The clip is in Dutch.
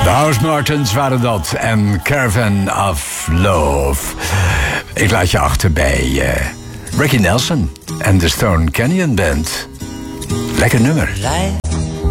De House Martins waren dat en Caravan of Love. Ik laat je achter bij Ricky Nelson en de Stone Canyon Band. Lekker nummer.